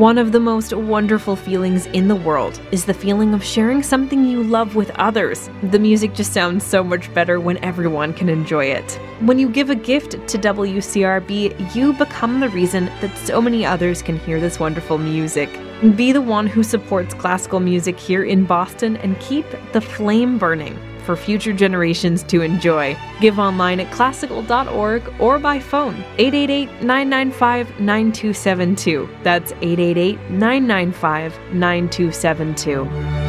One of the most wonderful feelings in the world is the feeling of sharing something you love with others. The music just sounds so much better when everyone can enjoy it. When you give a gift to WCRB, you become the reason that so many others can hear this wonderful music. Be the one who supports classical music here in Boston and keep the flame burning for future generations to enjoy. Give online at classical.org or by phone 888-995-9272. That's 888-995-9272.